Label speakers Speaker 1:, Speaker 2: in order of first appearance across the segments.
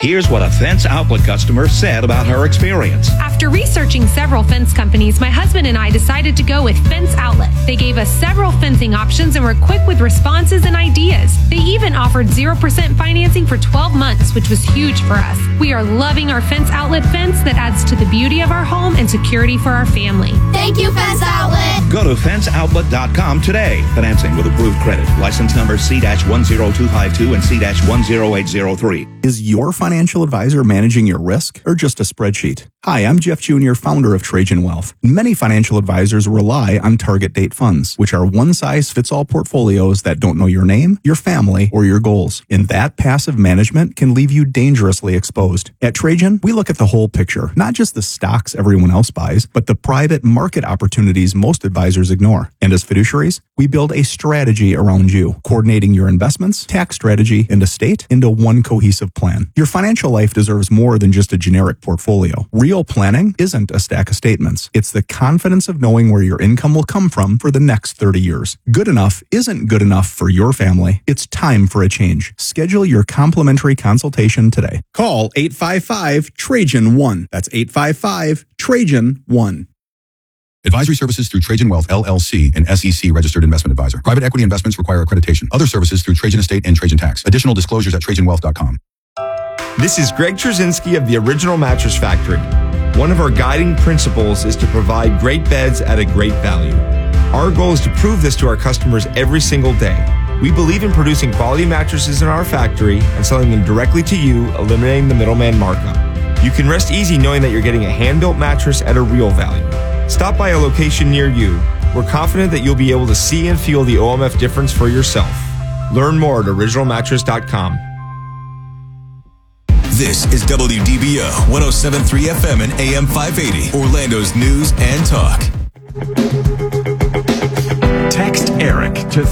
Speaker 1: Here's what a Fence Outlet customer said about her experience.
Speaker 2: After researching several fence companies, my husband and I decided to go with Fence Outlet. They gave us several fencing options and were quick with responses and ideas. They even offered 0% financing for 12 months, which was huge for us. We are loving our Fence Outlet fence that adds to the beauty of our home and security for our family.
Speaker 3: Thank you, Fence Outlet.
Speaker 1: Go to fenceoutlet.com today. Financing with approved credit. License number C-10252 and C-10803.
Speaker 4: Is your financial advisor managing your risk or just a spreadsheet? Hi, I'm Jeff Jr., founder of Trajan Wealth. Many financial advisors rely on target date funds, which are one-size-fits-all portfolios that don't know your name, your family, or your goals. And that passive management can leave you dangerously exposed. At Trajan, we look at the whole picture, not just the stocks everyone else buys, but the private market opportunities most advisors ignore. And as fiduciaries, we build a strategy around you, coordinating your investments, tax strategy, and estate into one cohesive plan. Your financial life deserves more than just a generic portfolio. Real planning isn't a stack of statements. It's the confidence of knowing where your income will come from for the next 30 years. Good enough isn't good enough for your family. It's time for a change. Schedule your complimentary consultation today. Call 855-TRAJAN-1. That's 855-TRAJAN-1.
Speaker 5: Advisory services through Trajan Wealth, LLC, an SEC registered investment advisor. Private equity investments require accreditation. Other services through Trajan Estate and Trajan Tax. Additional disclosures at TrajanWealth.com.
Speaker 6: This is Greg Trzynski of the Original Mattress Factory. One of our guiding principles is to provide great beds at a great value. Our goal is to prove this to our customers every single day. We believe in producing quality mattresses in our factory and selling them directly to you, eliminating the middleman markup. You can rest easy knowing that you're getting a hand-built mattress at a real value. Stop by a location near you. We're confident that you'll be able to see and feel the OMF difference for yourself. Learn more at originalmattress.com.
Speaker 7: This is WDBO 107.3 FM and AM 580, Orlando's news and talk.
Speaker 8: Text Eric to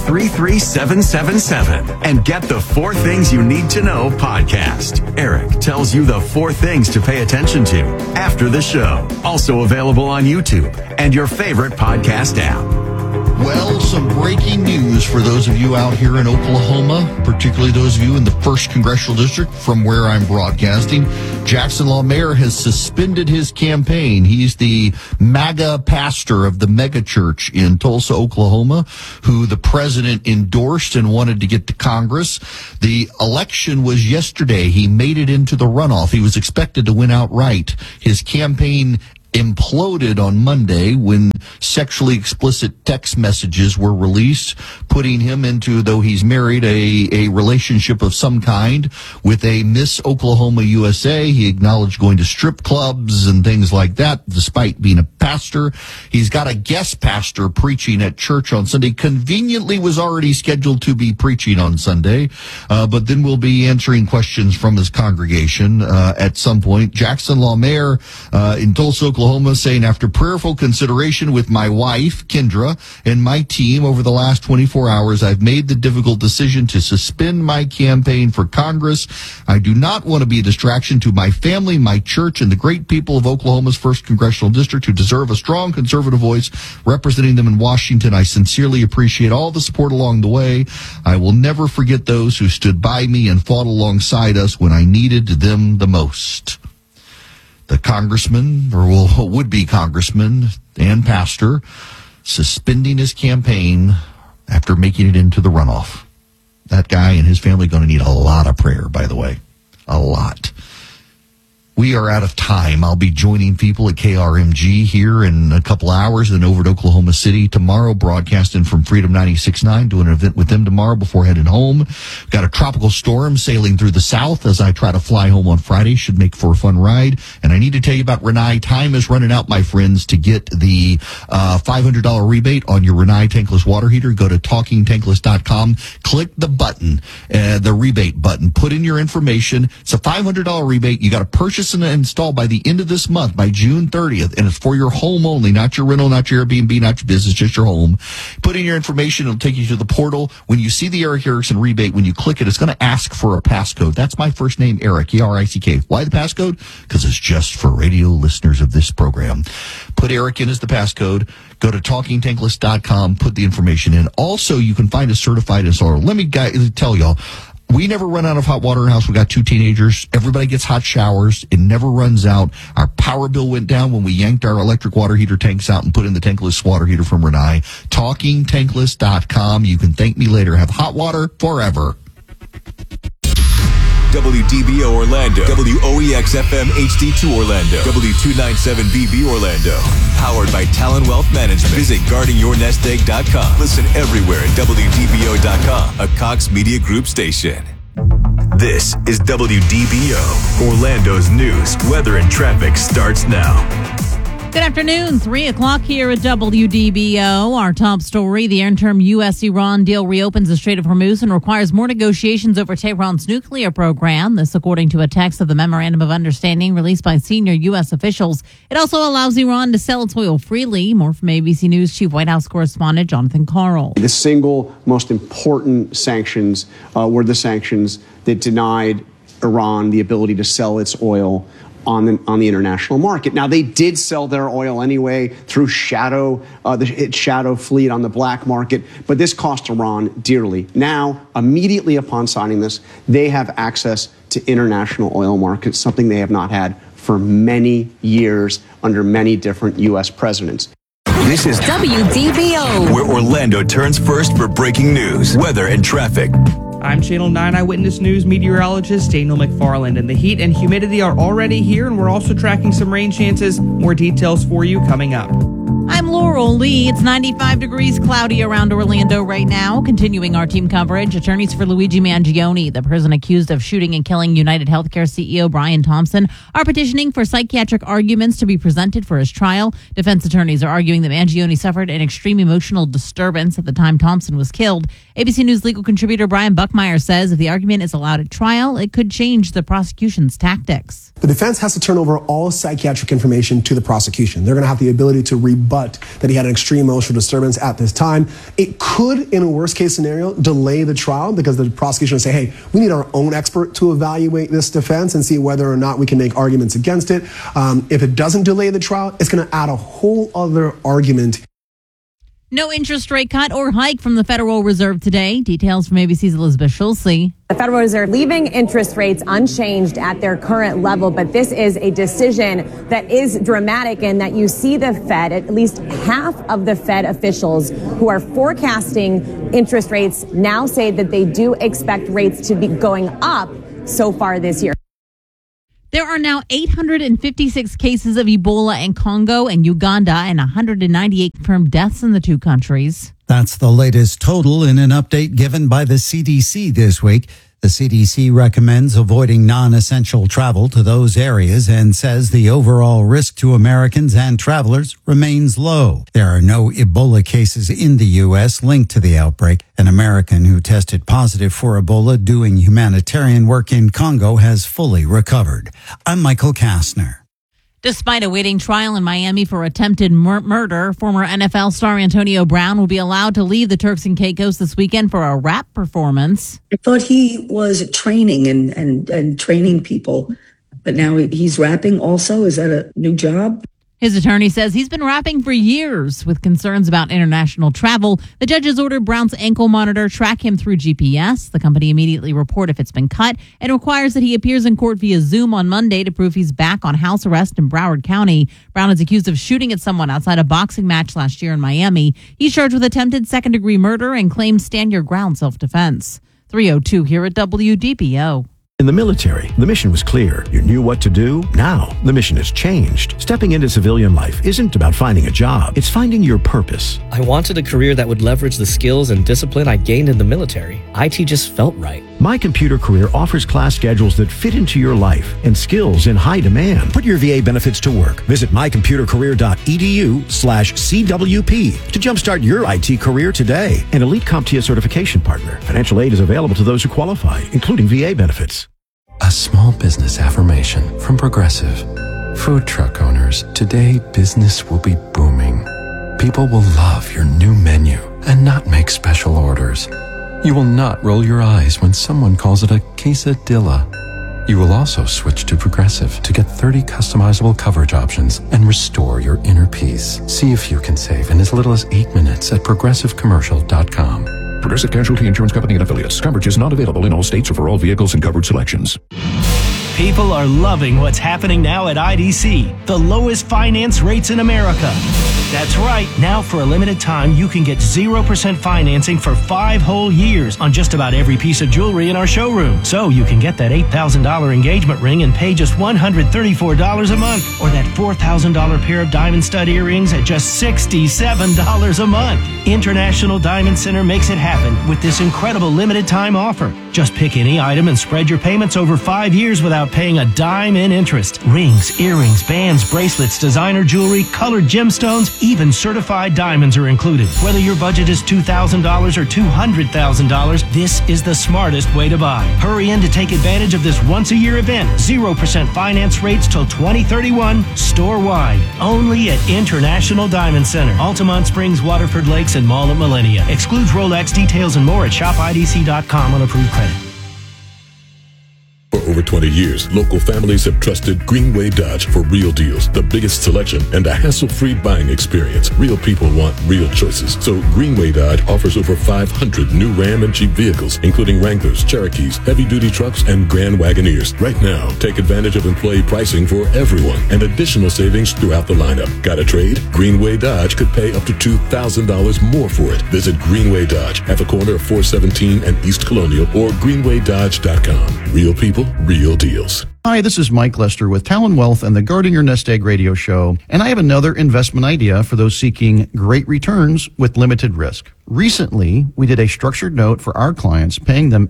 Speaker 8: 33777 and get the 4 Things You Need to Know podcast. Eric tells you the 4 things to pay attention to after the show. Also available on YouTube and your favorite podcast app.
Speaker 9: Well, some breaking news for those of you out here in Oklahoma, particularly those of you in the 1st Congressional District from where I'm broadcasting. Jackson LaMayer has suspended his campaign. He's the MAGA pastor of the mega church in Tulsa, Oklahoma, who the president endorsed and wanted to get to Congress. The election was yesterday. He made it into the runoff. He was expected to win outright. His campaign imploded on Monday when sexually explicit text messages were released, putting him into, though he's married, a relationship of some kind with a Miss Oklahoma USA. He acknowledged going to strip clubs and things like that, despite being a pastor. He's got a guest pastor preaching at church on Sunday. Conveniently was already scheduled to be preaching on Sunday, but then we'll be answering questions from his congregation at some point. Jackson LaMayer in Tulsa, Oklahoma, saying, after prayerful consideration with my wife, Kendra, and my team over the last 24 hours, I've made the difficult decision to suspend my campaign for Congress. I do not want to be a distraction to my family, my church, and the great people of Oklahoma's 1st Congressional District who deserve a strong conservative voice representing them in Washington. I sincerely appreciate all the support along the way. I will never forget those who stood by me and fought alongside us when I needed them the most. The congressman, or would-be congressman and pastor, suspending his campaign after making it into the runoff. That guy and his family going to need a lot of prayer, by the way. A lot. We are out of time. I'll be joining people at KRMG here in a couple hours, then over to Oklahoma City tomorrow, broadcasting from Freedom 96.9, doing an event with them tomorrow before heading home. We've got a tropical storm sailing through the south as I try to fly home on Friday. Should make for a fun ride. And I need to tell you about Rinnai. Time is running out, my friends, to get the $500 rebate on your Rinnai tankless water heater. Go to TalkingTankless.com. Click the button, the rebate button. Put in your information. It's a $500 rebate. You got to purchase and install by the end of this month, by June 30th, and it's for your home only, not your rental, not your Airbnb, not your business, just your home. Put in your information, it'll take you to the portal. When you see the Eric Erickson rebate, when you click it, it's going to ask for a passcode. That's my first name, Eric, E-R-I-C-K. Why the passcode? Because it's just for radio listeners of this program. Put Eric in as the passcode. Go to TalkingTankless.com, put the information in. Also, you can find a certified installer. Let me tell y'all, We never run out of hot water in our house. We got 2 teenagers. Everybody gets hot showers. It never runs out. Our power bill went down when we yanked our electric water heater tanks out and put in the tankless water heater from Renai. TalkingTankless.com. You can thank me later. Have hot water forever.
Speaker 7: WDBO Orlando, WOEX FM HD2 Orlando, W297BB Orlando. Powered by Talon Wealth Management. Visit guardingyournestegg.com. Listen everywhere at WDBO.com, a Cox Media Group station. This is WDBO. Orlando's news, weather, and traffic starts now.
Speaker 10: Good afternoon, 3 o'clock here at WDBO. Our top story, the interim U.S.-Iran deal reopens the Strait of Hormuz and requires more negotiations over Tehran's nuclear program. This according to a text of the Memorandum of Understanding released by senior U.S. officials. It also allows Iran to sell its oil freely. More from ABC News Chief White House correspondent Jonathan Karl.
Speaker 11: The single most important sanctions were the sanctions that denied Iran the ability to sell its oil on the international market. Now, they did sell their oil anyway through shadow fleet on the black market, but this cost Iran dearly. Now, immediately upon signing this, they have access to international oil markets, something they have not had for many years under many different U.S. presidents.
Speaker 7: This is WDBO, where Orlando turns first for breaking news, weather, and traffic.
Speaker 12: I'm Channel 9 Eyewitness News meteorologist Daniel McFarland, and the heat and humidity are already here, and we're also tracking some rain chances. More details for you coming up.
Speaker 10: I'm Laurel Lee. It's 95 degrees cloudy around Orlando right now. Continuing our team coverage, attorneys for Luigi Mangione, the person accused of shooting and killing United Healthcare CEO Brian Thompson, are petitioning for psychiatric arguments to be presented for his trial. Defense attorneys are arguing that Mangione suffered an extreme emotional disturbance at the time Thompson was killed. ABC News legal contributor Brian Buckmeyer says if the argument is allowed at trial, it could change the prosecution's tactics.
Speaker 13: The defense has to turn over all psychiatric information to the prosecution. They're going to have the ability to rebut that he had an extreme emotional disturbance at this time. It could, in a worst case scenario, delay the trial because the prosecution will say, hey, we need our own expert to evaluate this defense and see whether or not we can make arguments against it. If it doesn't delay the trial, it's going to add a whole other argument.
Speaker 10: No interest rate cut or hike from the Federal Reserve today. Details from ABC's Elizabeth Schulze.
Speaker 14: The Federal Reserve leaving interest rates unchanged at their current level, but this is a decision that is dramatic in that you see the Fed, at least half of the Fed officials who are forecasting interest rates now say that they do expect rates to be going up so far this year.
Speaker 10: There are now 856 cases of Ebola in Congo and Uganda and 198 confirmed deaths in the two countries.
Speaker 15: That's the latest total in an update given by the CDC this week. The CDC recommends avoiding non-essential travel to those areas and says the overall risk to Americans and travelers remains low. There are no Ebola cases in the U.S. linked to the outbreak. An American who tested positive for Ebola doing humanitarian work in Congo has fully recovered. I'm Michael Kastner.
Speaker 10: Despite awaiting trial in Miami for attempted murder, former NFL star Antonio Brown will be allowed to leave the Turks and Caicos this weekend for a rap performance.
Speaker 16: I thought he was training and training people, but now he's rapping also. Is that a new job?
Speaker 10: His attorney says he's been rapping for years. With concerns about international travel, the judges ordered Brown's ankle monitor track him through GPS. The company immediately report if it's been cut and requires that he appears in court via Zoom on Monday to prove he's back on house arrest in Broward County. Brown is accused of shooting at someone outside a boxing match last year in Miami. He's charged with attempted second-degree murder and claimed stand-your-ground self-defense. 3:02 here at WDBO.
Speaker 17: In the military, the mission was clear. You knew what to do. Now, the mission has changed. Stepping into civilian life isn't about finding a job. It's finding your purpose.
Speaker 18: I wanted a career that would leverage the skills and discipline I gained in the military. IT just felt right.
Speaker 17: My Computer Career offers class schedules that fit into your life and skills in high demand. Put your VA benefits to work. Visit mycomputercareer.edu/CWP to jumpstart your IT career today. An elite CompTIA certification partner. Financial aid is available to those who qualify, including VA benefits.
Speaker 19: A small business affirmation from Progressive. Food truck owners, today business will be booming. People will love your new menu and not make special orders. You will not roll your eyes when someone calls it a quesadilla. You will also switch to Progressive to get 30 customizable coverage options and restore your inner peace. See if you can save in as little as 8 minutes at progressivecommercial.com.
Speaker 20: Progressive Casualty Insurance Company and Affiliates. Coverage is not available in all states or for all vehicles and covered selections.
Speaker 21: People are loving what's happening now at IDC, the lowest finance rates in America. That's right. Now, for a limited time, you can get 0% financing for 5 whole years on just about every piece of jewelry in our showroom. So you can get that $8,000 engagement ring and pay just $134 a month, or that $4,000 pair of diamond stud earrings at just $67 a month. International Diamond Center makes it happen with this incredible limited time offer. Just pick any item and spread your payments over 5 years without paying a dime in interest. Rings, earrings, bands, bracelets, designer jewelry, colored gemstones, even certified diamonds are included. Whether your budget is $2,000 or $200,000, this is the smartest way to buy. Hurry in to take advantage of this once-a-year event. 0% finance rates till 2031, store-wide. Only at International Diamond Center. Altamont Springs, Waterford Lakes, and Mall at Millennia. Excludes Rolex. Details and more at shopidc.com on approved credit.
Speaker 22: For over 20 years, local families have trusted Greenway Dodge for real deals, the biggest selection, and a hassle-free buying experience. Real people want real choices. So Greenway Dodge offers over 500 new Ram and Jeep vehicles, including Wranglers, Cherokees, heavy-duty trucks, and Grand Wagoneers. Right now, take advantage of employee pricing for everyone and additional savings throughout the lineup. Got a trade? Greenway Dodge could pay up to $2,000 more for it. Visit Greenway Dodge at the corner of 417 and East Colonial or greenwaydodge.com. Real people, real deals.
Speaker 23: Hi, this is Mike Lester with Talon Wealth and the Guarding Your Nest Egg radio show, and I have another investment idea for those seeking great returns with limited risk. Recently, we did a structured note for our clients, paying them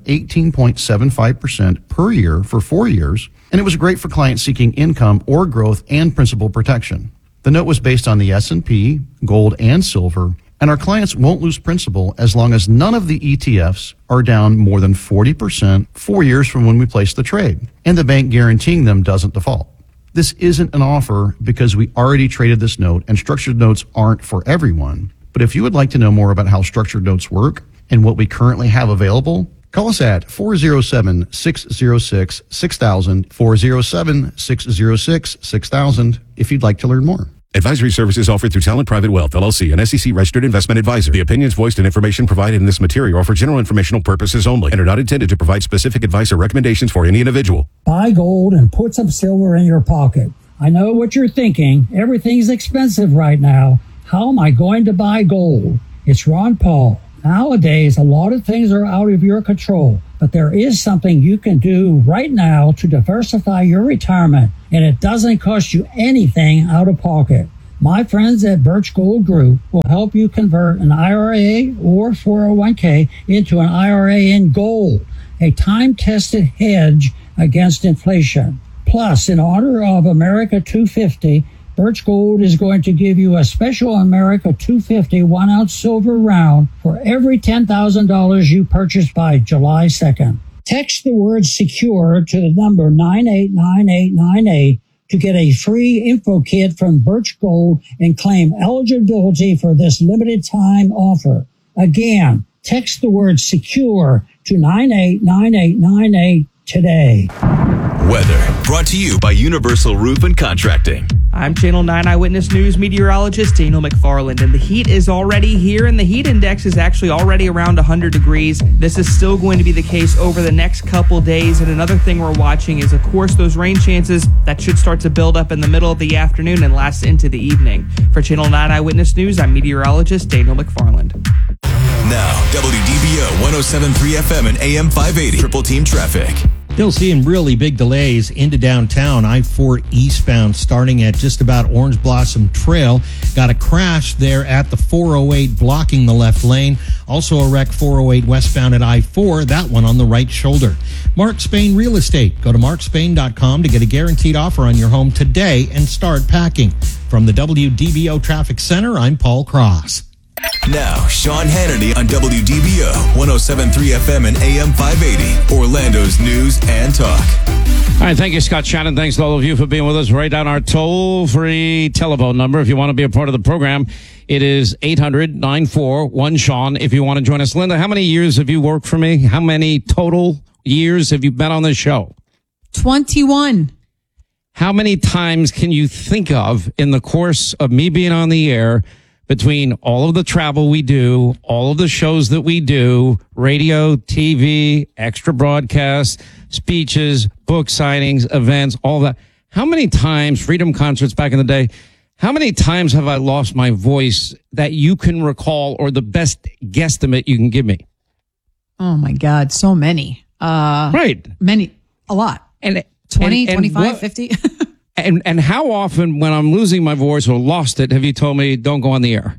Speaker 23: 18.75% per year for 4 years, and it was great for clients seeking income or growth and principal protection. The note was based on the S&P, gold, and silver, and our clients won't lose principal as long as none of the ETFs are down more than 40% 4 years from when we place the trade, and the bank guaranteeing them doesn't default. This isn't an offer because we already traded this note, and structured notes aren't for everyone. But if you would like to know more about how structured notes work and what we currently have available, call us at 407-606-6000, 407-606-6000 if you'd like to learn more.
Speaker 20: Advisory services offered through Talent Private Wealth, LLC, an SEC-registered investment advisor. The opinions voiced and information provided in this material are for general informational purposes only and are not intended to provide specific advice or recommendations for any individual.
Speaker 24: Buy gold and put some silver in your pocket. I know what you're thinking. Everything's expensive right now. How am I going to buy gold? It's Ron Paul. Nowadays, a lot of things are out of your control, but there is something you can do right now to diversify your retirement, and it doesn't cost you anything out of pocket. My friends at Birch Gold Group will help you convert an IRA or 401k into an IRA in gold, a time-tested hedge against inflation. Plus, in honor of America 250, Birch Gold is going to give you a special America 250 1-ounce silver round for every $10,000 you purchase by July 2nd. Text the word SECURE to the number 989898 to get a free info kit from Birch Gold and claim eligibility for this limited time offer. Again, text the word SECURE to 989898 today.
Speaker 7: Weather brought to you by Universal Roof and Contracting.
Speaker 12: I'm Channel 9 Eyewitness News meteorologist Daniel McFarland, and the heat is already here, and the heat index is actually already around 100 degrees. This is still going to be the case over the next couple days, and another thing we're watching is, of course, those rain chances that should start to build up in the middle of the afternoon and last into the evening. For Channel 9 Eyewitness News, I'm meteorologist Daniel McFarland.
Speaker 7: Now, WDBO 107.3 FM and AM 580. Triple Team Traffic.
Speaker 25: Still seeing really big delays into downtown. I-4 eastbound starting at just about Orange Blossom Trail. Got a crash there at the 408 blocking the left lane. Also a wreck 408 westbound at I-4, that one on the right shoulder. Mark Spain Real Estate. Go to markspain.com to get a guaranteed offer on your home today and start packing. From the WDBO Traffic Center, I'm Paul Cross.
Speaker 7: Now, Sean Hannity on WDBO 107.3 FM and AM 580, Orlando's news and talk.
Speaker 26: All right, thank you, Scott Shannon. Thanks to all of you for being with us. Write down our toll-free telephone number if you want to be a part of the program. It is 800-941-SEAN if you want to join us. Linda, how many years have you worked for me? How many total years have you been on this show?
Speaker 27: 21.
Speaker 26: How many times can you think of in the course of me being on the air between all of the travel we do, all of the shows that we do, radio, TV, extra broadcasts, speeches, book signings, events, all that. How many times, Freedom Concerts back in the day, how many times have I lost my voice that you can recall, or the best guesstimate you can give me?
Speaker 27: Oh my God, so many.
Speaker 26: Right.
Speaker 27: Many, a lot.
Speaker 26: And
Speaker 27: 20,
Speaker 26: and
Speaker 27: 25, 50.
Speaker 26: And how often when I'm losing my voice or lost it, have you told me don't go on the air?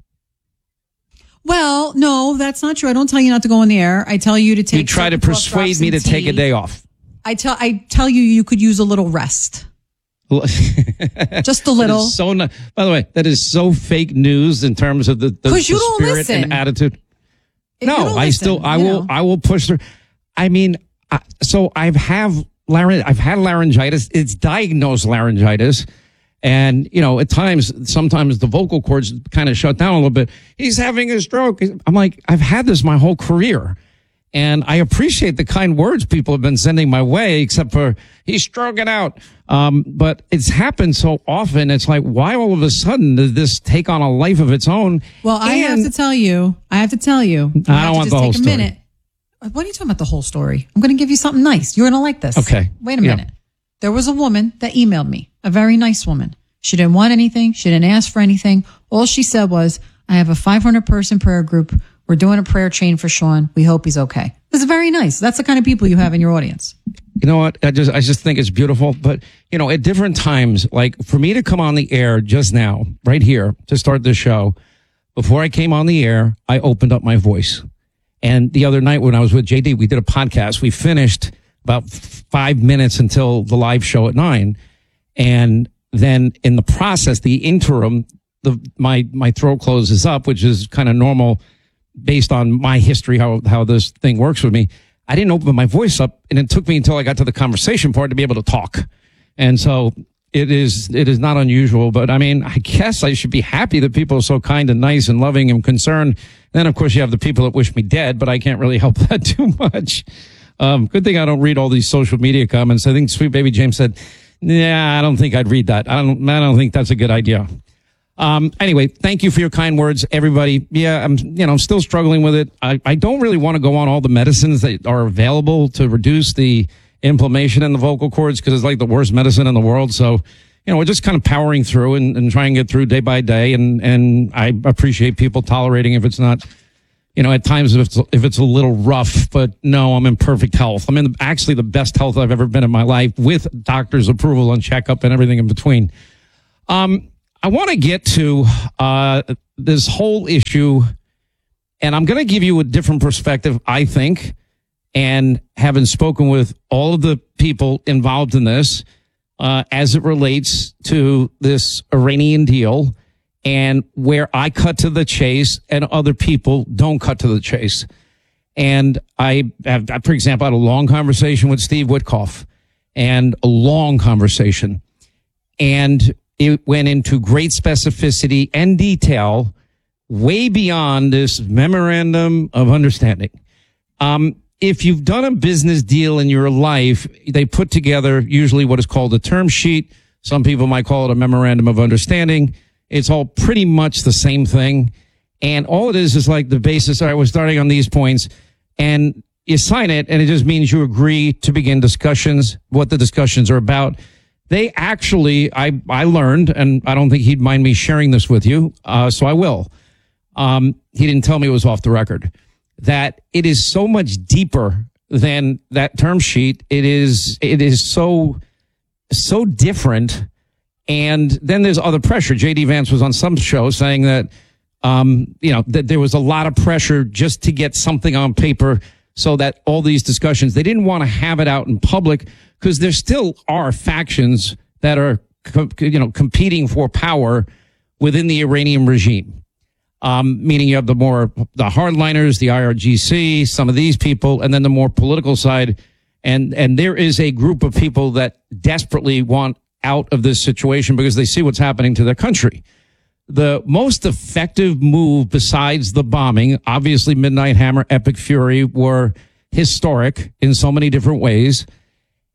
Speaker 27: Well, no, that's not true. I don't tell you not to go on the air. I tell you to take.
Speaker 26: You try to persuade me to take a day off.
Speaker 27: I tell you could use a little rest. Just a little.
Speaker 26: By the way, that is so fake news in terms of the
Speaker 27: you don't
Speaker 26: spirit
Speaker 27: listen.
Speaker 26: and attitude.
Speaker 27: No,
Speaker 26: I will push through. I mean, so I've had laryngitis. It's diagnosed laryngitis. And, sometimes the vocal cords kind of shut down a little bit. He's having a stroke. I'm like, I've had this my whole career. And I appreciate the kind words people have been sending my way, except for he's stroking out. But it's happened so often. It's like, why all of a sudden did this take on a life of its own?
Speaker 27: Well, I have to tell you.
Speaker 26: I don't want the whole story.
Speaker 27: Minute. What are you talking about, the whole story? I'm going to give you something nice. You're going to like this.
Speaker 26: Okay.
Speaker 27: Wait a minute. There was a woman that emailed me, a very nice woman. She didn't want anything. She didn't ask for anything. All she said was, I have a 500-person prayer group. We're doing a prayer chain for Sean. We hope he's okay. It's very nice. That's the kind of people you have in your audience.
Speaker 26: You know what? I just think it's beautiful. But, at different times, like for me to come on the air just now, right here, to start this show, before I came on the air, I opened up my voice. And the other night when I was with JD, we did a podcast. We finished about 5 minutes until the live show at 9. And then in the process, the interim, my throat closes up, which is kind of normal based on my history, how this thing works with me. I didn't open my voice up, and it took me until I got to the conversation part to be able to talk. And so it is not unusual, but I mean, I guess I should be happy that people are so kind and nice and loving and concerned. Then, of course, you have the people that wish me dead, but I can't really help that too much. Good thing I don't read all these social media comments. I think Sweet Baby James said, I don't think I'd read that. I don't think that's a good idea. Anyway, thank you for your kind words, everybody. Yeah, I'm still struggling with it. I don't really want to go on all the medicines that are available to reduce the inflammation in the vocal cords because it's like the worst medicine in the world. So, we're just kind of powering through and trying to get through day by day. And I appreciate people tolerating if it's not, at times if it's a little rough, but no, I'm in perfect health. I'm in actually the best health I've ever been in my life with doctor's approval and checkup and everything in between. I want to get to this whole issue, and I'm going to give you a different perspective, I think, and having spoken with all of the people involved in this as it relates to this Iranian deal and where I cut to the chase and other people don't cut to the chase. And I have, for example, had a long conversation with Steve Witkoff, and a long conversation. And it went into great specificity and detail, way beyond this memorandum of understanding. If you've done a business deal in your life, they put together usually what is called a term sheet. Some people might call it a memorandum of understanding. It's all pretty much the same thing. And all it is like the basis. All right, we're starting on these points. And you sign it, and it just means you agree to begin discussions, what the discussions are about. They actually, I learned, and I don't think he'd mind me sharing this with you, so I will. He didn't tell me it was off the record, that it is so much deeper than that term sheet. It is so different. And then there's other pressure. J.D. Vance was on some show saying that, that there was a lot of pressure just to get something on paper so that all these discussions, they didn't want to have it out in public because there still are factions that are, competing for power within the Iranian regime. Meaning you have the hardliners, the IRGC, some of these people, and then the more political side. And there is a group of people that desperately want out of this situation because they see what's happening to their country. The most effective move besides the bombing, obviously Midnight Hammer, Epic Fury, were historic in so many different ways.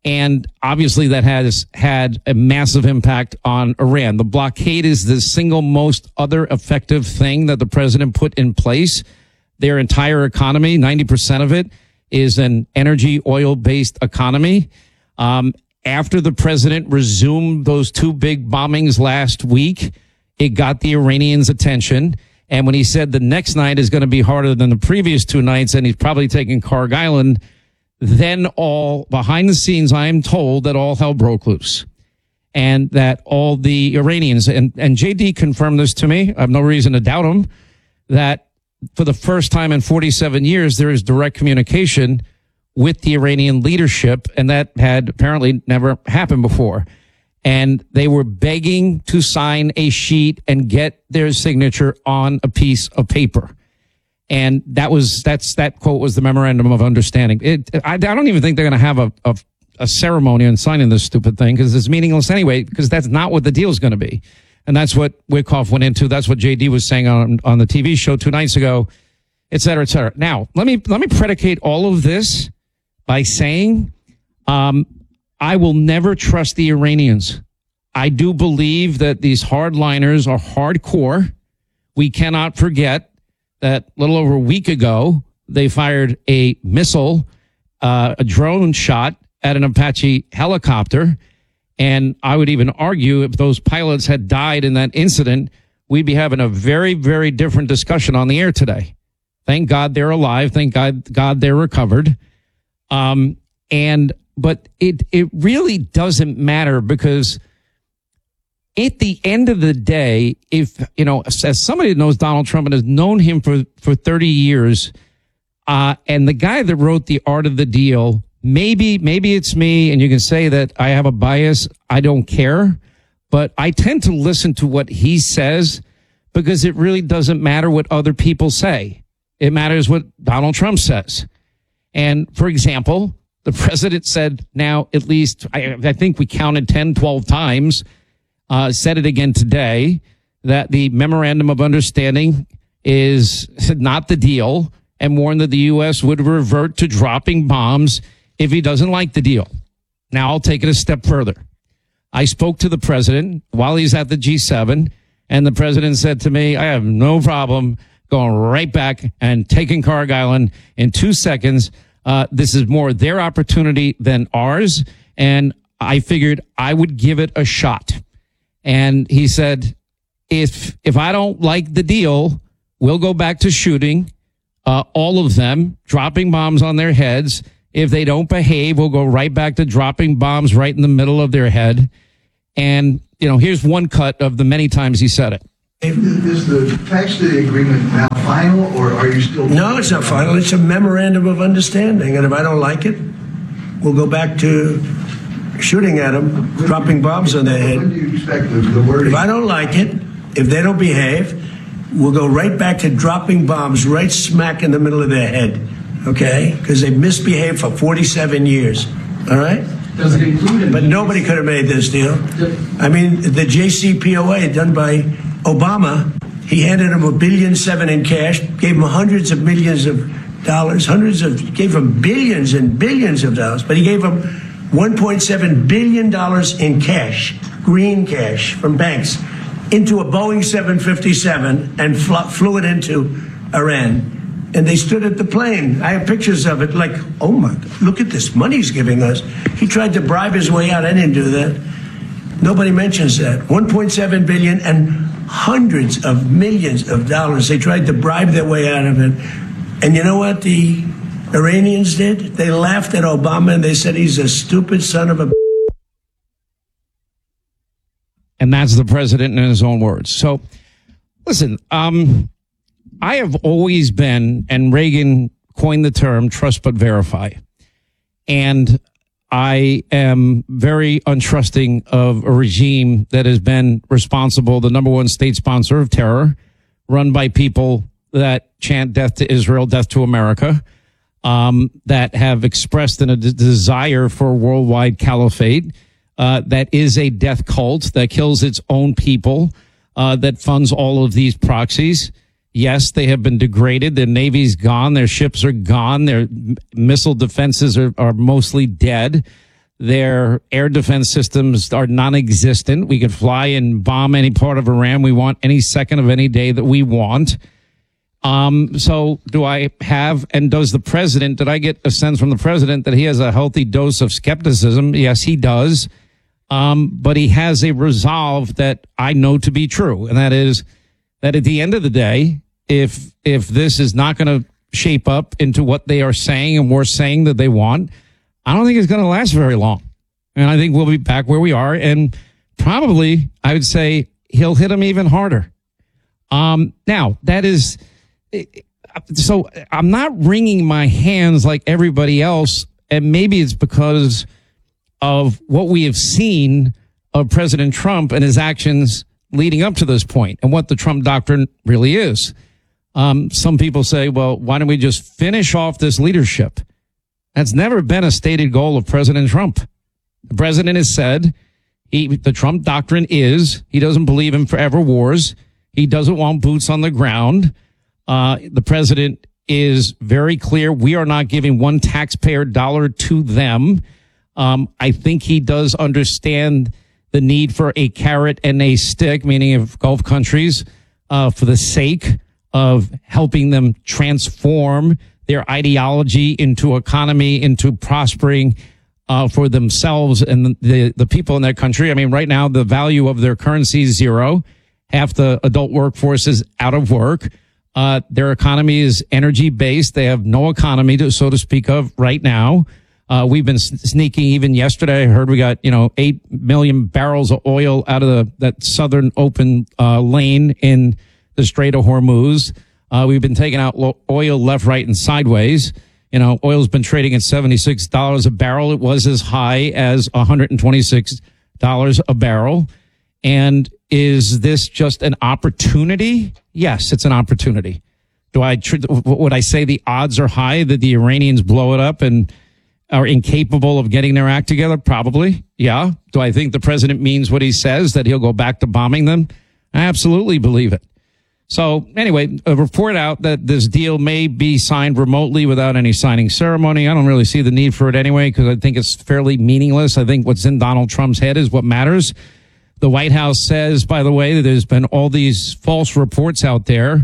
Speaker 26: And obviously that has had a massive impact on Iran. The blockade is the single most other effective thing that the president put in place. Their entire economy, 90% of it, is an energy oil-based economy. After the president resumed those two big bombings last week, it got the Iranians' attention. And when he said the next night is going to be harder than the previous two nights, and he's probably taking Kharg Island, then all behind the scenes, I am told that all hell broke loose. And that all the Iranians, and JD confirmed this to me, I have no reason to doubt him, that for the first time in 47 years, there is direct communication with the Iranian leadership, and that had apparently never happened before. And they were begging to sign a sheet and get their signature on a piece of paper. And that quote was the memorandum of understanding. I don't even think they're going to have a ceremony on signing this stupid thing, because it's meaningless anyway, because that's not what the deal is going to be. And that's what Witkoff went into. That's what JD was saying on the TV show 2 nights ago, et cetera, et cetera. Now, let me predicate all of this by saying, I will never trust the Iranians. I do believe that these hardliners are hardcore. We cannot forget that a little over a week ago, they fired a missile, a drone shot at an Apache helicopter. And I would even argue if those pilots had died in that incident, we'd be having a very, very different discussion on the air today. Thank God they're alive. Thank God they're recovered. But it really doesn't matter, because at the end of the day, if, as somebody that knows Donald Trump and has known him for 30 years, and the guy that wrote The Art of the Deal, maybe it's me, and you can say that I have a bias. I don't care, but I tend to listen to what he says, because it really doesn't matter what other people say. It matters what Donald Trump says. And for example, the president said now at least, I think we counted 10, 12 times, said it again today, that the memorandum of understanding is not the deal, and warned that the U.S. would revert to dropping bombs if he doesn't like the deal. Now, I'll take it a step further. I spoke to the president while he's at the G7, and the president said to me, I have no problem going right back and taking Kharg Island in 2 seconds. This is more their opportunity than ours, and I figured I would give it a shot. And he said, if I don't like the deal, we'll go back to shooting all of them, dropping bombs on their heads. If they don't behave, we'll go right back to dropping bombs right in the middle of their head. And, here's one cut of the many times he said it.
Speaker 1: Is the text of the agreement now final, or are you still...
Speaker 2: No, it's not final. It's a memorandum of understanding. And if I don't like it, we'll go back to shooting at them, dropping bombs on their head.
Speaker 1: When do you expect the wording?
Speaker 2: If I don't like it, if they don't behave, we'll go right back to dropping bombs right smack in the middle of their head. Okay? Because they misbehaved for 47 years. All right?
Speaker 1: Does it include...
Speaker 2: But nobody could have made this deal. I mean, the JCPOA done by Obama, he handed him $1.7 billion in cash, gave him hundreds of millions of dollars, gave him billions and billions of dollars, but he gave him $1.7 billion in cash, green cash from banks, into a Boeing 757 and flew it into Iran. And they stood at the plane. I have pictures of it, like, oh my, look at this money he's giving us. He tried to bribe his way out. I didn't do that. Nobody mentions that. $1.7 billion and hundreds of millions of dollars. They tried to bribe their way out of it. And you know what the Iranians did? They laughed at Obama and they said he's a stupid son of a...
Speaker 26: And that's the president in his own words. So, listen, I have always been, and Reagan coined the term, trust but verify. And I am very untrusting of a regime that has been responsible, the number one state sponsor of terror, run by people that chant death to Israel, death to America, that have expressed a desire for a worldwide caliphate, that is a death cult that kills its own people, that funds all of these proxies. Yes, they have been degraded. Their navy's gone. Their ships are gone. Their missile defenses are mostly dead. Their air defense systems are non-existent. We could fly and bomb any part of Iran we want any second of any day that we want. So do I have, and does the president, did I get a sense from the president that he has a healthy dose of skepticism? Yes, he does. But he has a resolve that I know to be true. And that is that at the end of the day, if this is not going to shape up into what they are saying and we're saying that they want, I don't think it's going to last very long. And I think we'll be back where we are. And probably, I would say, he'll hit them even harder. Now, that is, so I'm not wringing my hands like everybody else. And maybe it's because of what we have seen of President Trump and his actions leading up to this point and what the Trump doctrine really is. Some people say, well, why don't we just finish off this leadership? That's never been a stated goal of President Trump. The president has said the Trump doctrine is he doesn't believe in forever wars. He doesn't want boots on the ground. The president is very clear. We are not giving one taxpayer dollar to them. I think he does understand the need for a carrot and a stick, meaning of Gulf countries, for the sake of helping them transform their ideology into economy, into prospering for themselves and the people in that country. I mean, right now, the value of their currency is zero. Half the adult workforce is out of work. Their economy is energy based. They have no economy, so to speak of right now. We've been sneaking. Even yesterday, I heard we got 8 million barrels of oil out of that southern open lane in the Strait of Hormuz. We've been taking out oil left, right, and sideways. Oil's been trading at $76 a barrel. It was as high as $126 a barrel. And is this just an opportunity? Yes, it's an opportunity. Would I say the odds are high that the Iranians blow it up and are incapable of getting their act together? Probably. Yeah. Do I think the president means what he says, that he'll go back to bombing them? I absolutely believe it. So anyway, a report out that this deal may be signed remotely without any signing ceremony. I don't really see the need for it anyway, because I think it's fairly meaningless. I think what's in Donald Trump's head is what matters. The White House says, by the way, that there's been all these false reports out there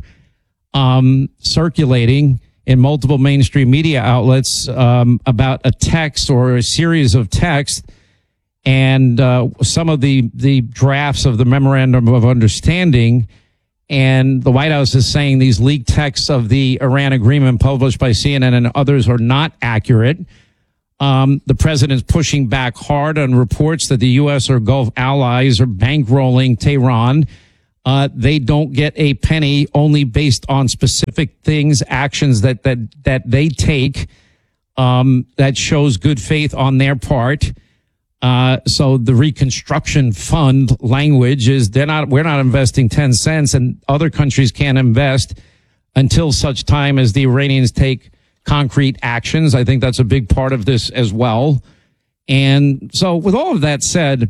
Speaker 26: circulating in multiple mainstream media outlets about a text or a series of texts and some of the drafts of the memorandum of understanding. And the White House is saying these leaked texts of the Iran agreement published by CNN and others are not accurate. The president's pushing back hard on reports that the U.S. or Gulf allies are bankrolling Tehran. They don't get a penny, only based on specific things, actions that they take, that shows good faith on their part. So the reconstruction fund language is we're not investing 10 cents, and other countries can't invest until such time as the Iranians take concrete actions. I think that's a big part of this as well. And so with all of that said,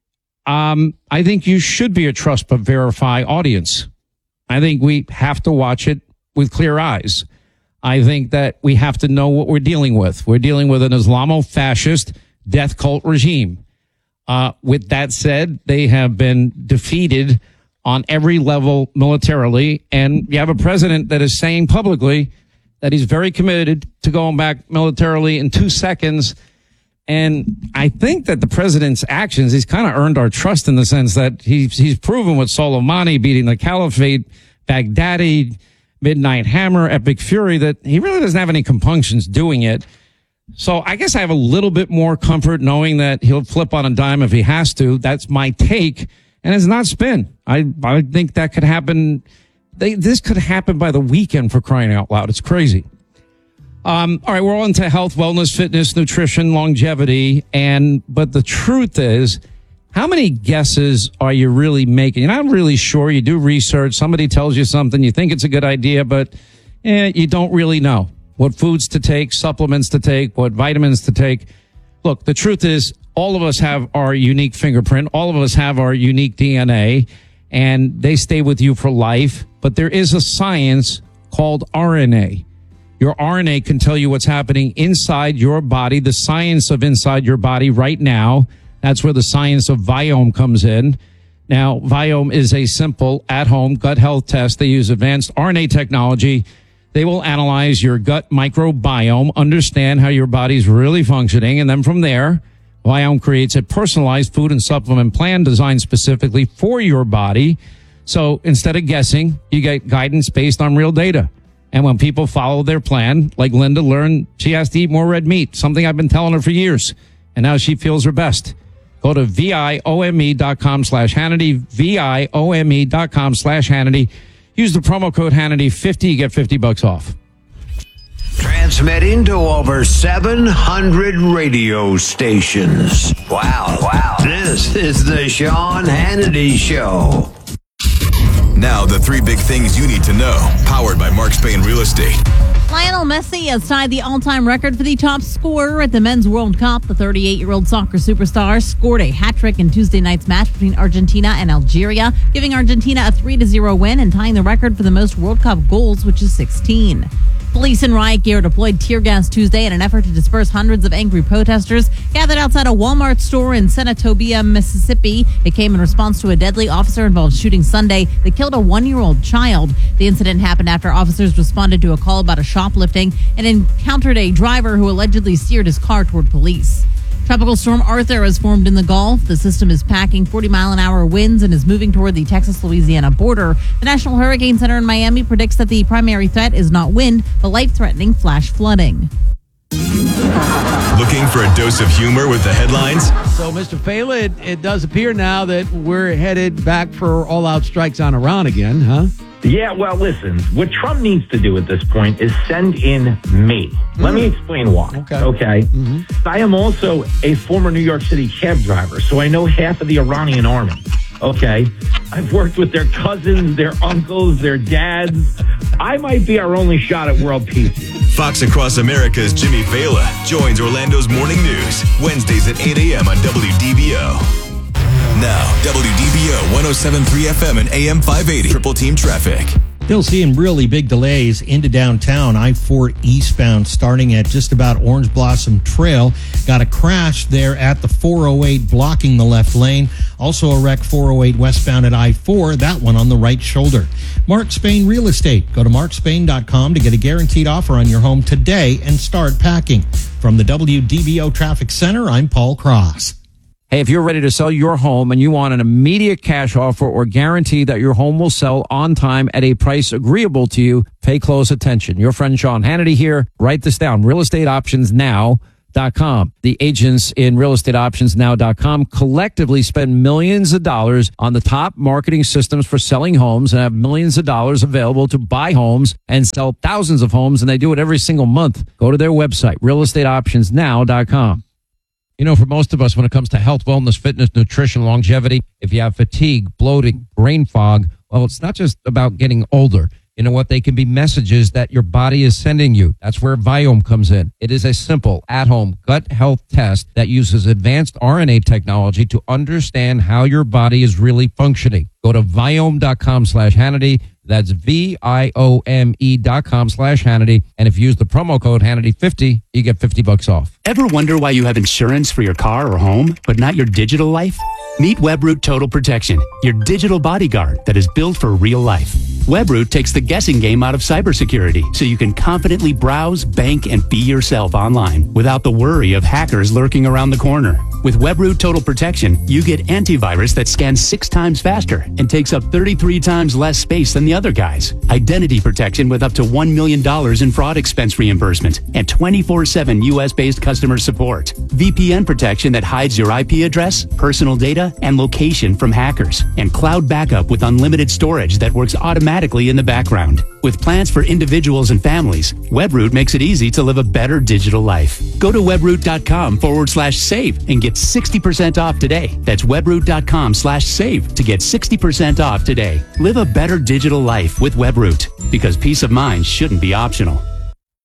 Speaker 26: I think you should be a trust but verify audience. I think we have to watch it with clear eyes. I think that we have to know what we're dealing with. We're dealing with an Islamo-fascist death cult regime. With that said, they have been defeated on every level militarily. And you have a president that is saying publicly that he's very committed to going back militarily in 2 seconds. And I think that the president's actions, he's kind of earned our trust in the sense that he's proven with Soleimani beating the caliphate, Baghdadi, Midnight Hammer, Epic Fury, that he really doesn't have any compunctions doing it. So I guess I have a little bit more comfort knowing that he'll flip on a dime if he has to. That's my take. And it's not spin. I think that could happen. This could happen by the weekend, for crying out loud. It's crazy. All right, we're on to health, wellness, fitness, nutrition, longevity. But the truth is, how many guesses are you really making? You're not really sure. You do research. Somebody tells you something. You think it's a good idea, but you don't really know what foods to take, supplements to take, what vitamins to take. Look, the truth is, all of us have our unique fingerprint. All of us have our unique DNA, and they stay with you for life. But there is a science called RNA. Your RNA can tell you what's happening inside your body, the science of inside your body right now. That's where the science of Viome comes in. Now, Viome is a simple at-home gut health test. They use advanced RNA technology. They will analyze your gut microbiome, understand how your body's really functioning, and then from there, Viome creates a personalized food and supplement plan designed specifically for your body. So instead of guessing, you get guidance based on real data. And when people follow their plan, like Linda learned she has to eat more red meat, something I've been telling her for years, and now she feels her best. Go to viome.com/Hannity, viome.com/Hannity. Use the promo code Hannity50, you get $50 off.
Speaker 3: Transmitting to over 700 radio stations. Wow. This is the Sean Hannity Show.
Speaker 7: Now, the three big things you need to know, powered by Mark Spain Real Estate.
Speaker 10: Lionel Messi has tied the all-time record for the top scorer at the Men's World Cup. The 38-year-old soccer superstar scored a hat-trick in Tuesday night's match between Argentina and Algeria, giving Argentina a 3-0 win and tying the record for the most World Cup goals, which is 16. Police in riot gear deployed tear gas Tuesday in an effort to disperse hundreds of angry protesters gathered outside a Walmart store in Senatobia, Mississippi. It came in response to a deadly officer-involved shooting Sunday that killed a 1-year-old child. The incident happened after officers responded to a call about a shoplifting and encountered a driver who allegedly steered his car toward police. Tropical storm Arthur has formed in the Gulf. The system is packing 40-mile-an-hour winds and is moving toward the Texas-Louisiana border. The National Hurricane Center in Miami predicts that the primary threat is not wind, but life-threatening flash flooding.
Speaker 7: Looking for a dose of humor with the headlines?
Speaker 4: So, Mr. Fela, it does appear now that we're headed back for all-out strikes on Iran again, huh?
Speaker 5: Yeah, well, listen, what Trump needs to do at this point is send in me. Let me explain why. Okay. I am also a former New York City cab driver, so I know half of the Iranian army. Okay. I've worked with their cousins, their uncles, their dads. I might be our only shot at world peace.
Speaker 7: Fox Across America's Jimmy Fela joins Orlando's Morning News, Wednesdays at 8 a.m. on WDBO. Now, WDBO 107.3 FM and AM 580. Triple Team Traffic.
Speaker 25: Still seeing really big delays into downtown. I-4 eastbound starting at just about Orange Blossom Trail. Got a crash there at the 408 blocking the left lane. Also a wreck 408 westbound at I-4, that one on the right shoulder. Mark Spain Real Estate. Go to markspain.com to get a guaranteed offer on your home today and start packing. From the WDBO Traffic Center, I'm Paul Cross.
Speaker 26: Hey, if you're ready to sell your home and you want an immediate cash offer or guarantee that your home will sell on time at a price agreeable to you, pay close attention. Your friend Sean Hannity here. Write this down. realestateoptionsnow.com. The agents in realestateoptionsnow.com collectively spend millions of dollars on the top marketing systems for selling homes and have millions of dollars available to buy homes and sell thousands of homes, and they do it every single month. Go to their website, realestateoptionsnow.com. You know, for most of us, when it comes to health, wellness, fitness, nutrition, longevity, if you have fatigue, bloating, brain fog, well, it's not just about getting older. You know what? They can be messages that your body is sending you. That's where Viome comes in. It is a simple, at-home gut health test that uses advanced RNA technology to understand how your body is really functioning. Go to Viome.com/Hannity. That's Viome.com/Hannity. And if you use the promo code Hannity50, you get $50 off.
Speaker 6: Ever wonder why you have insurance for your car or home, but not your digital life? Meet Webroot Total Protection, your digital bodyguard that is built for real life. Webroot takes the guessing game out of cybersecurity so you can confidently browse, bank, and be yourself online without the worry of hackers lurking around the corner. With Webroot Total Protection, you get antivirus that scans 6 times faster and takes up 33 times less space than the other guys. Identity protection with up to $1 million in fraud expense reimbursement and 24/7 U.S.-based customer support. VPN protection that hides your IP address, personal data, and location from hackers. And cloud backup with unlimited storage that works automatically in the background. With plans for individuals and families, Webroot makes it easy to live a better digital life. Go to webroot.com/save and get 60% off today. That's webroot.com/save to get 60% off today. Live a better digital life with Webroot, because peace of mind shouldn't be optional.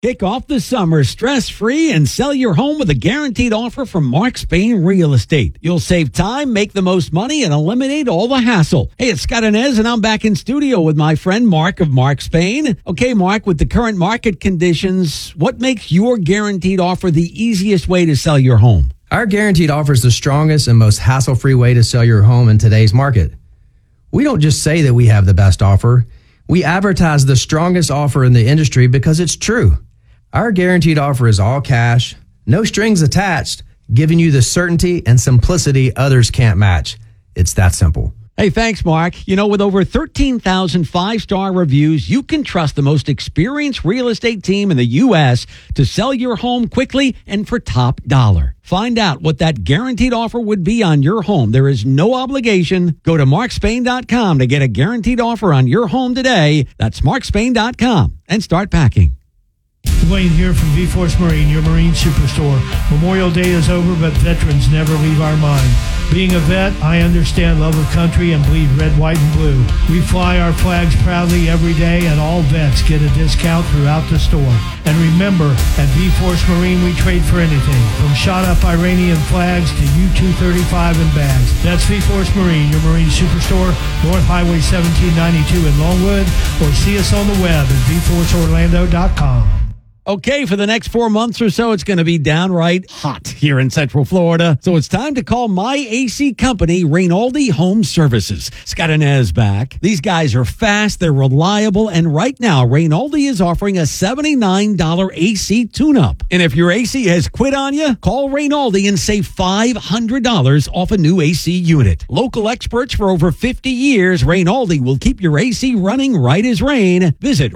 Speaker 4: Kick off the summer stress-free and sell your home with a guaranteed offer from Mark Spain Real Estate. You'll save time, make the most money, and eliminate all the hassle. Hey, it's Scott Inez, and I'm back in studio with my friend Mark of Mark Spain. Okay, Mark, with the current market conditions, what makes your guaranteed offer the easiest way to sell your home?
Speaker 8: Our guaranteed offer is the strongest and most hassle-free way to sell your home in today's market. We don't just say that we have the best offer. We advertise the strongest offer in the industry because it's true. Our guaranteed offer is all cash, no strings attached, giving you the certainty and simplicity others can't match. It's that simple.
Speaker 4: Hey, thanks, Mark. You know, with over 13,000 five-star reviews, you can trust the most experienced real estate team in the U.S. to sell your home quickly and for top dollar. Find out what that guaranteed offer would be on your home. There is no obligation. Go to markspain.com to get a guaranteed offer on your home today. That's markspain.com and start packing.
Speaker 9: Dwayne here from V-Force Marine, your Marine Superstore. Memorial Day is over, but veterans never leave our mind. Being a vet, I understand love of country and bleed red, white, and blue. We fly our flags proudly every day, and all vets get a discount throughout the store. And remember, at V-Force Marine, we trade for anything, from shot-up Iranian flags to U-235 and bags. That's V-Force Marine, your Marine Superstore, North Highway 1792 in Longwood, or see us on the web at vforceorlando.com.
Speaker 4: Okay, for the next 4 months or so, it's going to be downright hot here in Central Florida. So it's time to call my AC company, Rainaldi Home Services. Scott Inez back. These guys are fast, they're reliable, and right now, Rainaldi is offering a $79 AC tune-up. And if your AC has quit on you, call Rainaldi and save $500 off a new AC unit. Local experts for over 50 years, Rainaldi will keep your AC running right as rain. Visit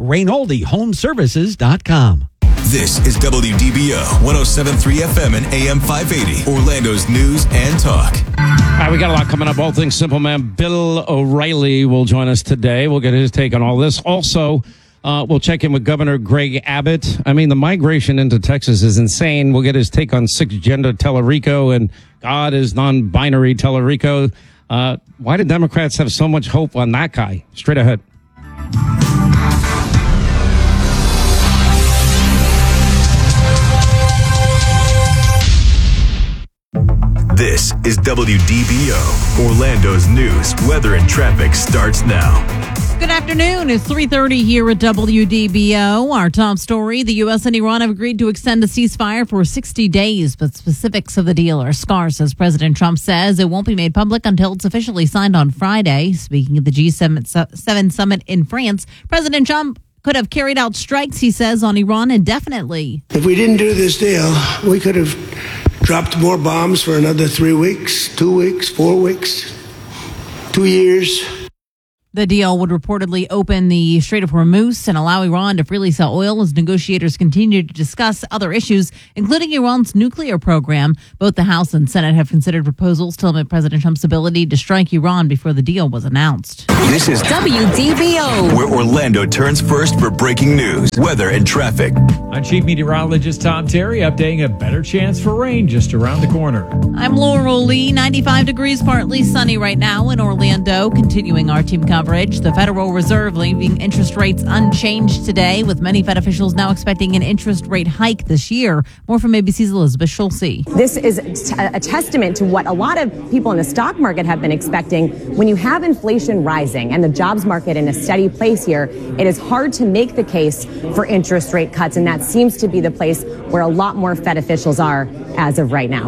Speaker 4: RainaldiHomeservices.com.
Speaker 7: This is WDBO 107.3 FM and AM 580, Orlando's news and talk.
Speaker 26: All right, we got a lot coming up. All things simple, man. Bill O'Reilly will join us today. We'll get his take on all this. Also, we'll check in with Governor Greg Abbott. I mean, the migration into Texas is insane. We'll get his take on six-gender Tellerico and God is non-binary Tellerico. Why do Democrats have so much hope on that guy? Straight ahead.
Speaker 7: This is WDBO. Orlando's news, weather, and traffic starts now.
Speaker 10: Good afternoon. It's 3:30 here at WDBO. Our top story, the U.S. and Iran have agreed to extend the ceasefire for 60 days, but specifics of the deal are scarce, as President Trump says it won't be made public until it's officially signed on Friday. Speaking of the G7 summit in France, President Trump could have carried out strikes, he says, on Iran indefinitely.
Speaker 11: If we didn't do this deal, we could have dropped more bombs for another 3 weeks, 2 weeks, 4 weeks, 2 years.
Speaker 10: The deal would reportedly open the Strait of Hormuz and allow Iran to freely sell oil as negotiators continue to discuss other issues, including Iran's nuclear program. Both the House and Senate have considered proposals to limit President Trump's ability to strike Iran before the deal was announced.
Speaker 7: This is
Speaker 13: WDBO,
Speaker 7: where Orlando turns first for breaking news, weather, and traffic.
Speaker 14: I'm Chief Meteorologist Tom Terry, updating a better chance for rain just around the corner.
Speaker 10: I'm Laurel Lee. 95 degrees, partly sunny right now in Orlando. Continuing our team coverage, the Federal Reserve leaving interest rates unchanged today, with many Fed officials now expecting an interest rate hike this year. More from ABC's Elizabeth Schulze.
Speaker 15: This is a testament to what a lot of people in the stock market have been expecting. When you have inflation rising and the jobs market in a steady place here, it is hard to make the case for interest rate cuts, and that seems to be the place where a lot more Fed officials are as of right now.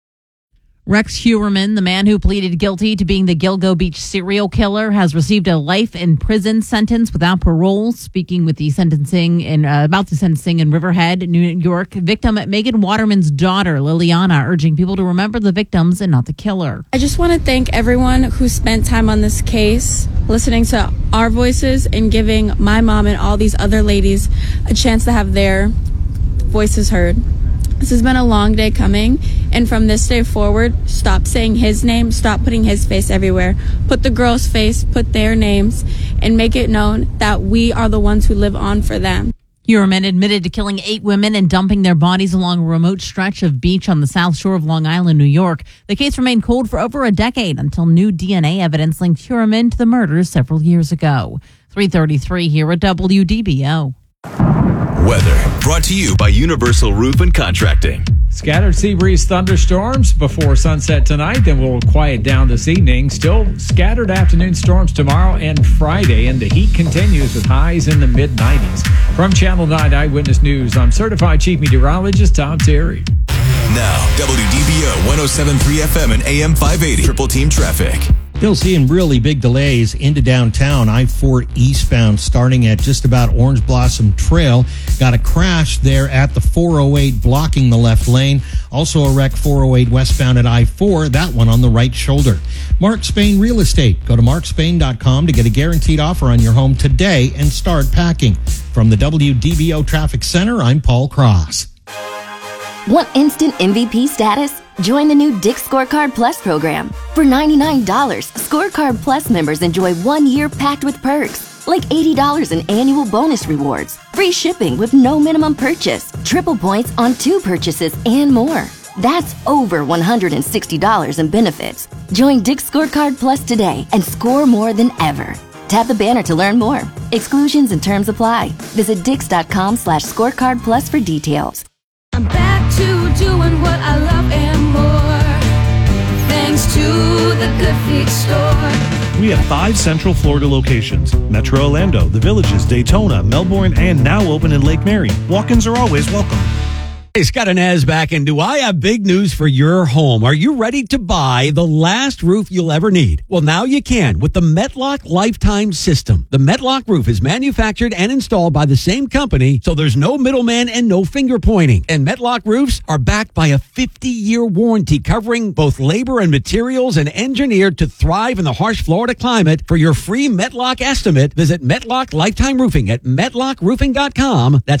Speaker 10: Rex Heuermann, the man who pleaded guilty to being the Gilgo Beach serial killer, has received a life in prison sentence without parole. Speaking with the sentencing about the sentencing in Riverhead, New York, victim Megan Waterman's daughter, Liliana, urging people to remember the victims and not the killer.
Speaker 16: I just want to thank everyone who spent time on this case, listening to our voices and giving my mom and all these other ladies a chance to have their voices heard. This has been a long day coming, and from this day forward, stop saying his name, stop putting his face everywhere. Put the girl's face, put their names, and make it known that we are the ones who live on for them.
Speaker 10: Heuermann admitted to killing 8 women and dumping their bodies along a remote stretch of beach on the south shore of Long Island, New York. The case remained cold for over a decade until new DNA evidence linked Heuermann to the murders several years ago. 3:33 here at WDBO.
Speaker 7: weather. Brought to you by Universal Roof and Contracting.
Speaker 14: Scattered sea breeze thunderstorms before sunset tonight, then we'll quiet down this evening. Still scattered afternoon storms tomorrow and Friday, and the heat continues with highs in the mid-90s. From Channel 9 Eyewitness News, I'm Certified Chief Meteorologist Tom Terry.
Speaker 7: Now, WDBO 107.3 FM and AM 580. Triple Team Traffic.
Speaker 25: Still seeing really big delays into downtown. I-4 eastbound starting at just about Orange Blossom Trail. Got a crash there at the 408 blocking the left lane. Also a wreck 408 westbound at I-4, that one on the right shoulder. Mark Spain Real Estate. Go to markspain.com to get a guaranteed offer on your home today and start packing. From the WDBO Traffic Center, I'm Paul Cross.
Speaker 13: Want instant MVP status? Join the new Dick's Scorecard Plus program. For $99, Scorecard Plus members enjoy 1 year packed with perks, like $80 in annual bonus rewards, free shipping with no minimum purchase, triple points on 2 purchases, and more. That's over $160 in benefits. Join Dick's Scorecard Plus today and score more than ever. Tap the banner to learn more. Exclusions and terms apply. Visit dix.com/scorecard plus for details.
Speaker 17: I'm back to doing what I love and more, thanks to the Good Feet store.
Speaker 18: We have 5 Central Florida locations: Metro Orlando, The Villages, Daytona, Melbourne, and now open in Lake Mary. Walk-ins are always welcome.
Speaker 4: Hey, Scott Inez back, and do I have big news for your home? Are you ready to buy the last roof you'll ever need? Well, now you can with the Metlock Lifetime System. The Metlock roof is manufactured and installed by the same company, so there's no middleman and no finger pointing. And Metlock roofs are backed by a 50-year warranty covering both labor and materials and engineered to thrive in the harsh Florida climate. For your free Metlock estimate, visit Metlock Lifetime Roofing at metlockroofing.com. That's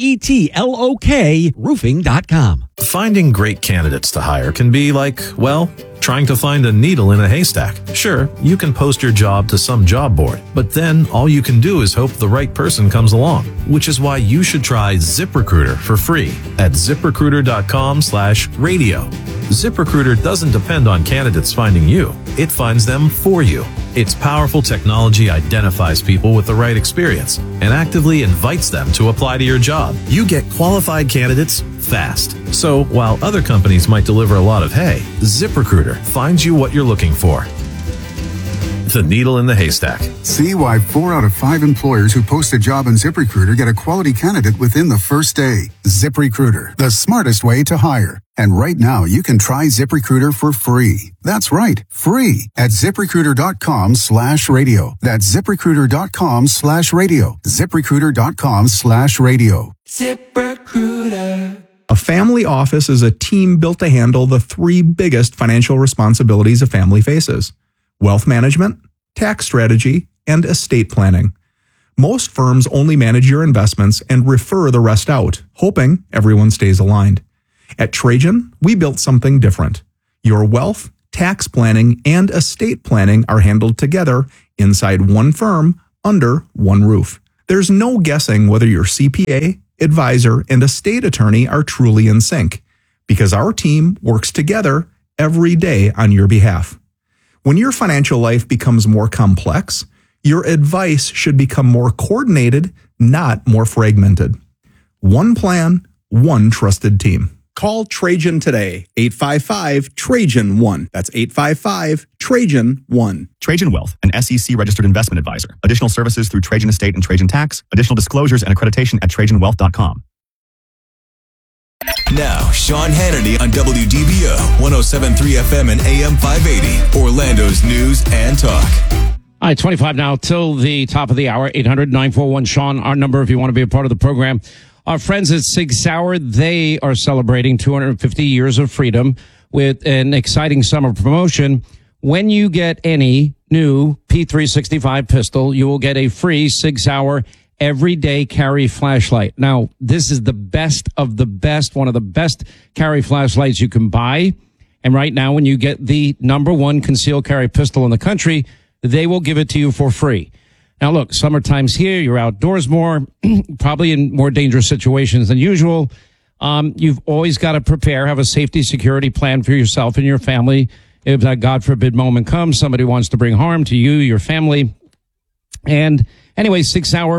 Speaker 4: METLOK roofing.com.
Speaker 19: Finding great candidates to hire can be like, well, trying to find a needle in a haystack. Sure, you can post your job to some job board, but then all you can do is hope the right person comes along, which is why you should try ZipRecruiter for free at ZipRecruiter.com/radio. ZipRecruiter doesn't depend on candidates finding you. It finds them for you. Its powerful technology identifies people with the right experience and actively invites them to apply to your job. You get qualified candidates fast. So while other companies might deliver a lot of hay, ZipRecruiter finds you what you're looking for. The needle in the haystack.
Speaker 21: See why 4 out of 5 employers who post a job on ZipRecruiter get a quality candidate within the first day. ZipRecruiter, the smartest way to hire. And right now, you can try ZipRecruiter for free. That's right, free at ZipRecruiter.com/radio. That's ZipRecruiter.com/radio. ZipRecruiter.com/radio.
Speaker 22: ZipRecruiter. A family office is a team built to handle the 3 biggest financial responsibilities a family faces: wealth management, tax strategy, and estate planning. Most firms only manage your investments and refer the rest out, hoping everyone stays aligned. At Trajan, we built something different. Your wealth, tax planning, and estate planning are handled together inside one firm under one roof. There's no guessing whether your CPA, advisor, and estate attorney are truly in sync, because our team works together every day on your behalf. When your financial life becomes more complex, your advice should become more coordinated, not more fragmented. One plan, one trusted team. Call Trajan today, 855-TRAJAN-1. That's 855-TRAJAN-1.
Speaker 23: Trajan Wealth, an SEC-registered investment advisor. Additional services through Trajan Estate and Trajan Tax. Additional disclosures and accreditation at TrajanWealth.com.
Speaker 7: Now, Sean Hannity on WDBO 107.3 FM and AM 580, Orlando's news and talk.
Speaker 26: All right, 25 now till the top of the hour. 800-941-SEAN, our number if you want to be a part of the program. Our friends at Sig Sauer, they are celebrating 250 years of freedom with an exciting summer promotion. When you get any new P365 pistol, you will get a free Sig Sauer everyday carry flashlight. Now, this is the best of the best, one of the best carry flashlights you can buy. And right now, when you get the #1 concealed carry pistol in the country, they will give it to you for free. Now, look, summertime's here. You're outdoors more, probably in more dangerous situations than usual. You've always got to prepare, have a safety security plan for yourself and your family. If that God forbid moment comes, somebody wants to bring harm to you, your family. And anyway, Sig Sauer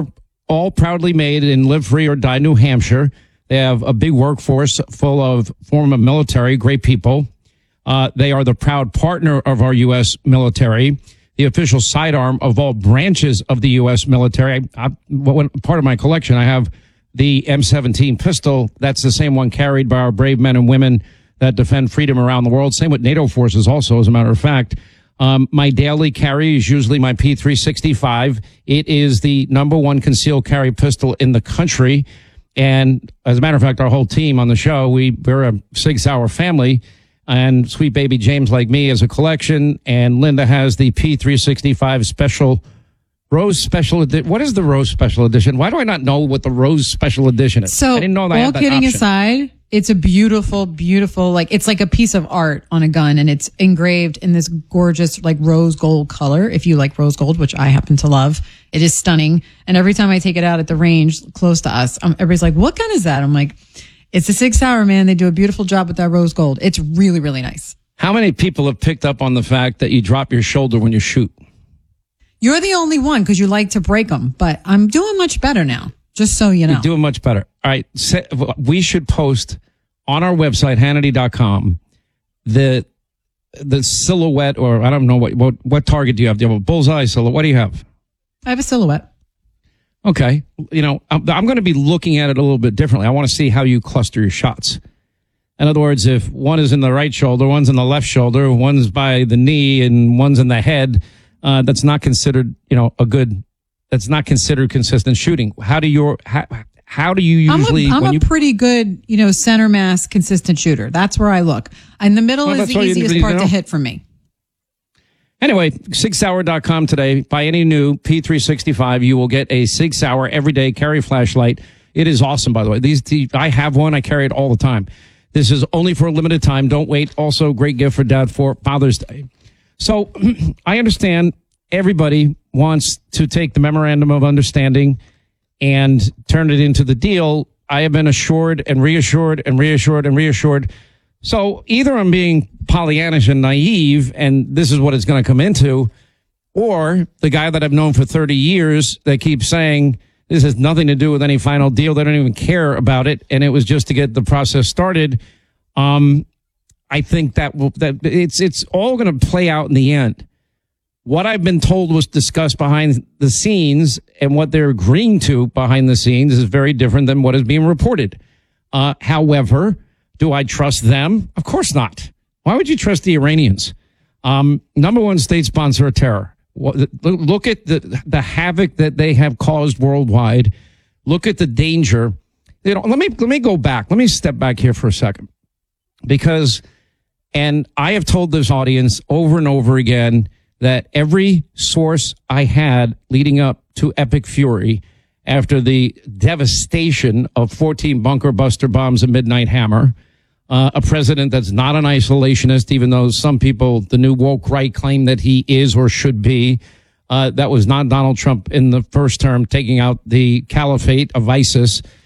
Speaker 26: all proudly made in Live Free or Die, New Hampshire. They have a big workforce full of former military, great people. They are the proud partner of our U.S. military, the official sidearm of all branches of the U.S. military. Part of my collection, I have the M17 pistol. That's the same one carried by our brave men and women that defend freedom around the world. Same with NATO forces also, as a matter of fact. My daily carry is usually my P365. It is the number one concealed carry pistol in the country. And as a matter of fact, our whole team on the show, we're a Sig Sauer family. And sweet baby James, like me, has a collection. And Linda has the P365 special Rose Special Edition. What is the Rose Special Edition? Why do I not know what the Rose Special Edition is?
Speaker 1: So,
Speaker 26: I didn't know that I
Speaker 1: all
Speaker 26: had that
Speaker 1: kidding
Speaker 26: option.
Speaker 1: aside, it's a beautiful, beautiful, it's like a piece of art on a gun, and it's engraved in this gorgeous, rose gold color. If you like rose gold, which I happen to love, it is stunning. And every time I take it out at the range close to us, everybody's like, "What gun is that?" I'm like, "It's a Sig Sauer, man. They do a beautiful job with that rose gold. It's really, really nice."
Speaker 26: How many people have picked up on the fact that you drop your shoulder when you shoot?
Speaker 1: You're the only one because you like to break them, but I'm doing much better now. Just so you know.
Speaker 26: You're doing much better. All right. We should post on our website, Hannity.com, the silhouette, or I don't know what target do you have? Do you have a bullseye silhouette? What do you have?
Speaker 1: I have a silhouette.
Speaker 26: Okay. I'm going to be looking at it a little bit differently. I want to see how you cluster your shots. In other words, if one is in the right shoulder, one's in the left shoulder, one's by the knee, and one's in the head, that's not considered, that's not considered consistent shooting. How do you usually?
Speaker 1: I'm a pretty good, center mass consistent shooter. That's where I look. And the middle is the easiest part to hit for me.
Speaker 26: Anyway, SigSauer.com today. Buy any new P365. You will get a Sig Sauer everyday carry flashlight. It is awesome, by the way. I have one. I carry it all the time. This is only for a limited time. Don't wait. Also, great gift for Dad for Father's Day. So I understand everybody wants to take the memorandum of understanding and turn it into the deal. I have been assured and reassured and reassured and reassured. So either I'm being Pollyannish and naive, and this is what it's going to come into, or the guy that I've known for 30 years that keeps saying this has nothing to do with any final deal. They don't even care about it, and it was just to get the process started. I think that it's all going to play out in the end. What I've been told was discussed behind the scenes, and what they're agreeing to behind the scenes is very different than what is being reported. However, do I trust them? Of course not. Why would you trust the Iranians? Number one state sponsor of terror. Look at the havoc that they have caused worldwide. Look at the danger. Let me go back. Let me step back here for a second, because, and I have told this audience over and over again that every source I had leading up to Epic Fury, after the devastation of 14 bunker buster bombs and Midnight Hammer, a president that's not an isolationist, even though some people, the new woke right, claim that he is or should be. That was not Donald Trump in the first term, taking out the caliphate of ISIS.